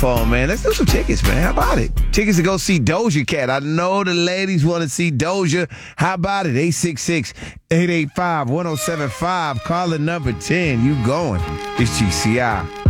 phone, man. Let's do some tickets, man. How about it? Tickets to go see Doja Cat. I know the ladies want to see Doja. How about it? 866-885-1075. Caller number 10. You going. It's GCI.